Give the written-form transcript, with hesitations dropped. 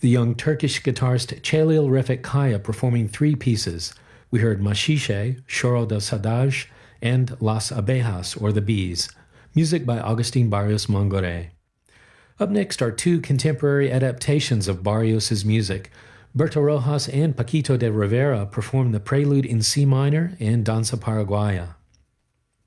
the young Turkish guitarist Chelil Refik Kaya performing three pieces. We heard Machiche, Choro del Sadaj, and Las Abejas, or the Bees, music by Agustin Barrios Mangore. Up next are two contemporary adaptations of Barrios's music. Berto Rojas and Paquito de Rivera perform the Prelude in C minor and Danza Paraguaya.